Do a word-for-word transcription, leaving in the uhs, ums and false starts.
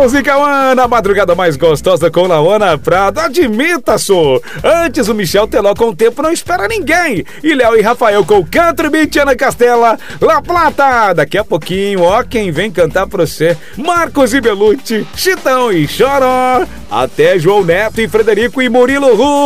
Carlos e Cauã, na madrugada mais gostosa com Laona Prado. Admita, só. Antes o Michel Teló com o Tempo Não Espera Ninguém. E Léo e Rafael com Country Beat, Ana Castela, La Plata. Daqui a pouquinho, ó, quem vem cantar pra você, Marcos e Belucci, Chitão e Choró. Até João Neto e Frederico e Murilo Ru.